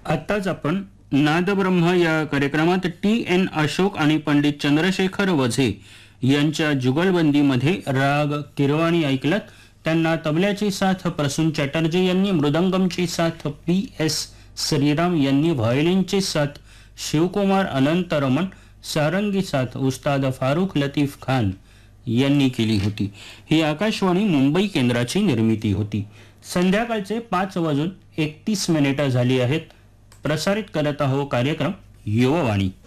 आत्ताच आपण नादब्रह्म या कार्यक्रमात टी.एन. अशोक आणि पंडित चंद्रशेखर वझे यांच्या जुगलबंदीमध्ये राग किरवाणी ऐकलात. त्यांना तबल्याची साथ प्रसून चॅटर्जी यांनी, मृदंगमची साथ पी.एस. श्रीराम यांनी, व्हायोलिनची साथ शिवकुमार अनंतरमण, सारंगी साथ उस्ताद फारुख लतीफ खान यांनी केली होती. ही आकाशवाणी मुंबई केंद्राची निर्मिती होती. संध्याकाळचे 5:31 झाली आहेत. प्रसारित करत आहो कार्यक्रम युववाणी.